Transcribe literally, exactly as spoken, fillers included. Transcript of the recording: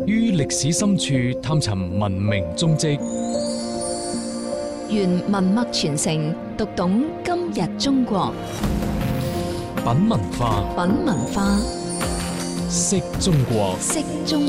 於歷史深處探尋文明蹤跡， 原文脈傳承，讀懂今日中國。 品文化， 品文化， 識中國。 識中